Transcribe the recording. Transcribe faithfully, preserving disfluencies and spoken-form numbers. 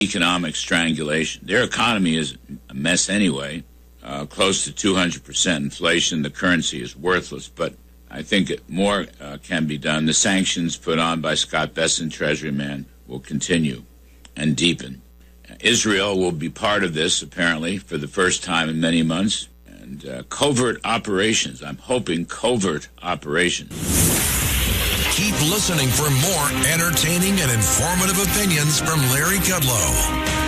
economic strangulation. Their economy is a mess anyway, uh, close to two hundred percent inflation. The currency is worthless, but I think more uh, can be done. The sanctions put on by Scott Bessent, Treasury man, will continue and deepen. Israel will be part of this, apparently, for the first time in many months. And uh, covert operations. I'm hoping covert operations. Keep listening for more entertaining and informative opinions from Larry Kudlow.